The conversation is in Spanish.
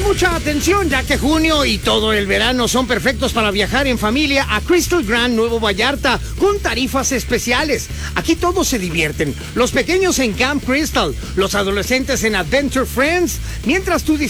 mucha atención, ya que junio y todo el verano son perfectos para viajar en familia a Crystal Grand Nuevo Vallarta con tarifas especiales. Aquí todos se divierten, los pequeños en Camp Crystal, los adolescentes en Adventure Friends, mientras tú